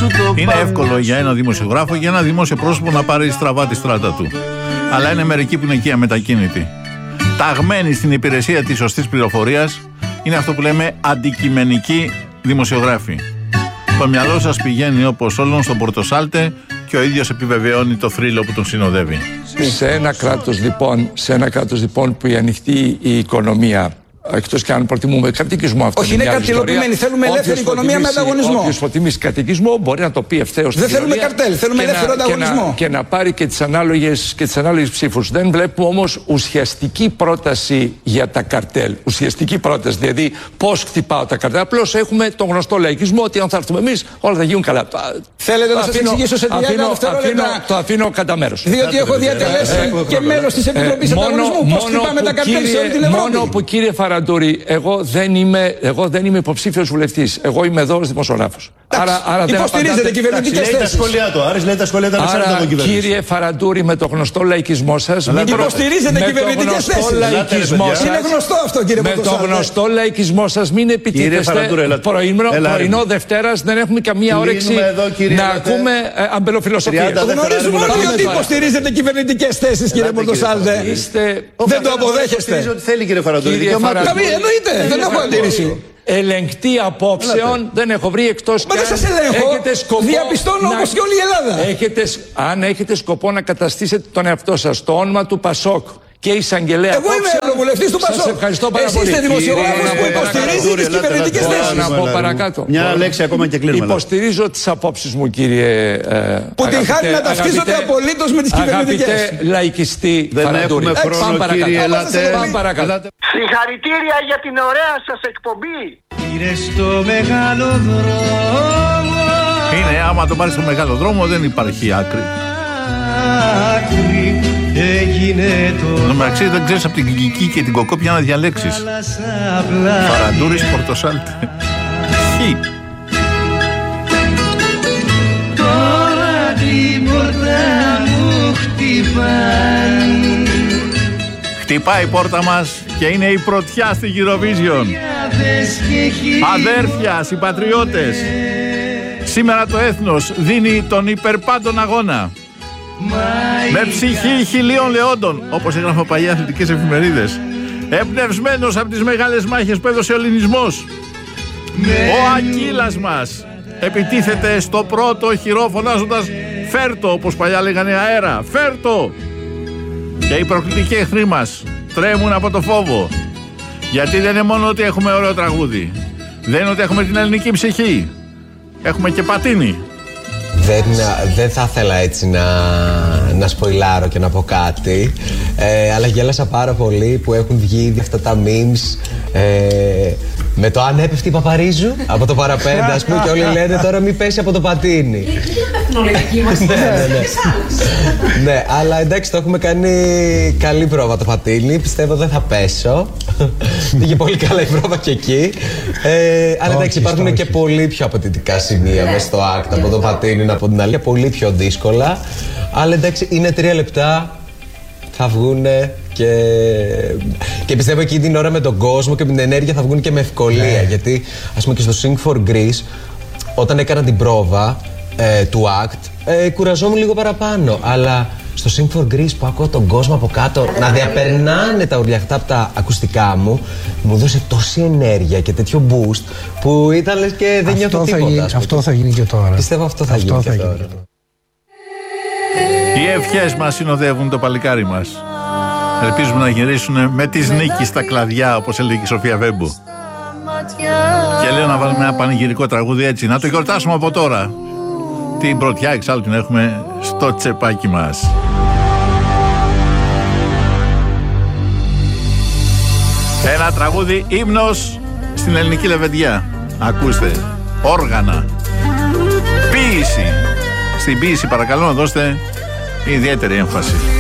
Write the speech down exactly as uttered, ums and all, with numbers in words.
Είναι εύκολο για ένα δημοσιογράφο, για ένα δημόσιο πρόσωπο να πάρει στραβά τη στράτα του. Αλλά είναι μερικοί που είναι εκεί αμετακίνητοι. Ταγμένοι στην υπηρεσία της σωστής πληροφορίας, είναι αυτό που λέμε αντικειμενικοί δημοσιογράφοι. Το μυαλό σας πηγαίνει όπως όλων στον Πορτοσάλτε και ο ίδιος επιβεβαιώνει το θρύλο που τον συνοδεύει. Σε ένα κράτος λοιπόν, σε ένα κράτος λοιπόν που η ανοιχτή η οικονομία, εκτός και αν προτιμούμε κατοικισμό, αυτό όχι, είναι, είναι κατηλοποιημένη. Θέλουμε ελεύθερη οικονομία με ανταγωνισμό. Όποιος προτιμήσει κατοικισμό μπορεί να το πει ευθέως. Δεν θέλουμε καρτέλ, θέλουμε ελεύθερο ανταγωνισμό. Και να, και να πάρει και τις ανάλογες, και τις ανάλογες ψήφους. Δεν βλέπουμε όμως ουσιαστική πρόταση για τα καρτέλ. Ουσιαστική πρόταση. Δηλαδή, πώς χτυπάω τα καρτέλ. Απλώς έχουμε τον γνωστό λαϊκισμό ότι αν θα έρθουμε εμείς, όλα θα γίνουν καλά. Θέλετε να σας εξηγήσω σε τριάντα δευτερόλεπτα? Το αφήνω κατά μέρος. Διότι έχω διατελέσει και μέλος της Επιτροπής Ανταγωνισμού. Πώς χτυπάμε τα καρτέλ σε όλη την Ευρώπη? Μόνο που, κύριε Φαραντούρη, εγώ δεν είμαι, εγώ δεν είμαι υποψήφιος βουλευτής. Εγώ είμαι εδώ ως δημοσιογράφος. Άρα, άρα υποστηρίζετε κυβερνητικές θέσεις. Λέει τα σχόλιά του. Άρης λέει τα σχόλιά του. Άρα, κύριε Φαραντούρη, με το γνωστό λαϊκισμό σας, υποστηρίζετε κυβερνητικές θέσεις. Είναι γνωστό αυτό, κύριε Πορτοσάλτε. Με το γνωστό λαϊκισμό σας μην επιτίθεστε. Πρωινό Δευτέρας δεν έχουμε καμία όρεξη να ακούμε αμπελοφιλοσοφία. Γνωρίζουμε όλοι ότι υποστηρίζετε κυβερνητικές θέσεις, κύριε Πορτοσάλτε. Δεν το αποδέχεστε? Θέλει, κύριε Φαραντούρη. Εννοείται, δεν έχω αντίρρηση. Ελεγκτή απόψεων δεν έχω βρει, εκτός Μα και δεν σας ελέγχω, διαπιστώνω όπως και όλη η Ελλάδα. Έχετε, αν έχετε σκοπό να καταστήσετε τον εαυτό σας το όνομα του Πασόκ και εισαγγελέα εγώ είμαι ευρωβουλευτής του Πασόκ. Σας ευχαριστώ πάρα πολύ. Εσείς είστε δημοσιογράφος που υποστηρίζει τις κυβερνητικές θέσεις. Να πω παρακάτω. Μια λέξη ακόμα και κλείνουμε. Υποστηρίζω τις απόψεις μου, κύριε. Που την χάρη να ταυτίζονται απολύτως με τις κυβερνητικές. Αγαπητέ λαϊκιστή Φαραντούρη. Πάμε παρακάτω. Συγχαρητήρια για την ωραία σας εκπομπή. Πήρε στο μεγάλο δρόμο. Είναι, άμα το πάρεις στο μεγάλο δρόμο δεν υπάρχει άκρη. Άκρη έγινε το. Εν τω μεταξύ δεν ξέρεις από την Κική και την Κοκόπια να διαλέξεις. Φαραντούρης, Πορτοσάλτε. Χι. Τώρα την πόρτα μου χτυπάει. Χτυπάει η πόρτα μας και είναι η πρωτιά στη Eurovision. Αδέρφια, συμπατριώτες. Σήμερα το έθνος δίνει τον υπερπάντων αγώνα. Με ψυχή χιλίων λεόντων, όπως έγραφαν παλιά αθλητικές εφημερίδες. Εμπνευσμένος από τις μεγάλες μάχες που έδωσε ο ελληνισμός. Ο Ακύλας μας επιτίθεται στο πρώτο οχυρό φωνάζοντας «Φέρτο», όπως παλιά λέγανε αέρα. «Φέρτο». Και οι προκλητικοί εχθροί μας τρέμουν από το φόβο. Γιατί δεν είναι μόνο ότι έχουμε ωραίο τραγούδι. Δεν είναι ότι έχουμε την ελληνική ψυχή. Έχουμε και πατίνι. Δεν, δεν θα ήθελα έτσι να, να σποιλάρω και να πω κάτι, ε, αλλά γέλασα πάρα πολύ που έχουν βγει αυτά τα memes ε, με το αν έπεφτε η Παπαρίζου από το παραπέντε, ας πούμε, και όλοι λένε τώρα μην πέσει από το πατίνι. Δεν τεχνολογική μας. Ναι, ναι, ναι. Ναι, αλλά εντάξει, το έχουμε κάνει καλή πρόβα το πατίνι. Πιστεύω δεν θα πέσω. Πήγε πολύ καλά η πρόβα και εκεί. Ε, αλλά εντάξει, υπάρχουν και πολύ πιο απαιτητικά σημεία μέσα στο act από το πατίνι, από την αλήθεια, πολύ πιο δύσκολα. Αλλά εντάξει, είναι τρία λεπτά. Θα βγουνε και... και πιστεύω εκείνη την ώρα με τον κόσμο και με την ενέργεια θα βγουν και με ευκολία. Yeah. Γιατί ας πούμε και στο Sing for Greece, όταν έκανα την πρόβα ε, του act, ε, κουραζόμουν λίγο παραπάνω. Αλλά στο Sing for Greece που ακούω τον κόσμο από κάτω να διαπερνάνε τα ουρλιαχτά από τα ακουστικά μου, μου δώσε τόση ενέργεια και τέτοιο boost που ήταν λες και δεν νιώθω τίποτα. Γίνει, αυτό θα γίνει και τώρα. Πιστεύω αυτό θα αυτό γίνει, θα και, γίνει τώρα. και τώρα. Οι ευχές μας συνοδεύουν το παλικάρι μας. Ελπίζουμε να γυρίσουν με τις νίκες στα κλαδιά, όπως έλεγε η Σοφία Βέμπου. Και λέω να βάλουμε ένα πανηγυρικό τραγούδι έτσι, να το γιορτάσουμε από τώρα. Την πρωτιά εξάλλου την έχουμε στο τσεπάκι μας. Ένα τραγούδι ύμνος στην ελληνική λεβεντιά. Ακούστε, όργανα, ποίηση. Στην ποίηση παρακαλώ να δώσετε ιδιαίτερη έμφαση.